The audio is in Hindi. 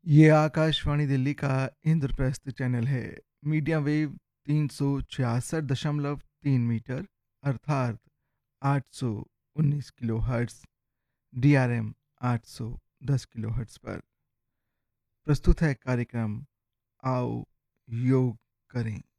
ये आकाशवाणी दिल्ली का इंद्रप्रस्थ चैनल है। मीडिया वेव 366.3 मीटर अर्थात 819 kilo hertz, DRM 810 kilo hertz पर प्रस्तुत है कार्यक्रम आओ योग करें।